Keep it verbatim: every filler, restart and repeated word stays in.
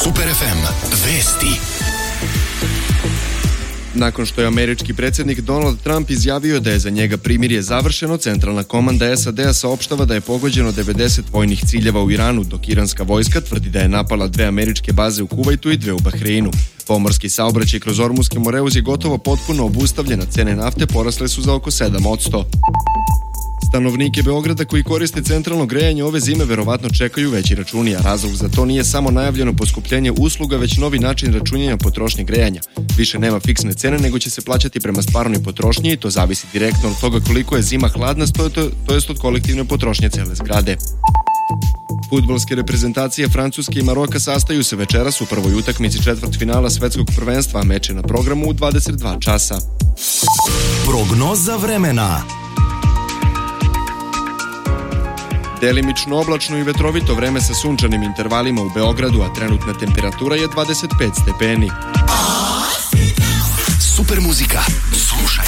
Super ef em vesti. Nakon što je američki predsjednik Donald Trump izjavio da je za njega primirje završeno, centralna komanda es a de a saopštava da je pogođeno devedeset vojnih ciljeva u Iranu, dok iranska vojska tvrdi da je napala dve američke baze u Kuvajtu i dve u Bahreinu. Pomorski saobraćaj kroz Ormuski Moreuz je gotovo potpuno obustavljen, a cene nafte porasle su za oko sedam posto. Stanovnike Beograda koji koriste centralno grejanje ove zime verovatno čekaju veći računi, a razlog za to nije samo najavljeno poskupljenje usluga, već novi način računanja potrošnje grejanja. Više nema fiksne cene, nego će se plaćati prema stvarnoj potrošnji i to zavisi direktno od toga koliko je zima hladna, to, to, to jest od kolektivne potrošnje cele zgrade. Fudbalske reprezentacije Francuske i Maroka sastaju se večeras u prvoj utakmici četvrtfinala svetskog prvenstva, a meč je na programu u dvadeset dva časa. Prognoza vremena. Delimično oblačno i vetrovito vreme sa sunčanim intervalima u Beogradu, a trenutna temperatura je dvadeset pet stepeni. Super muzika. Slušaj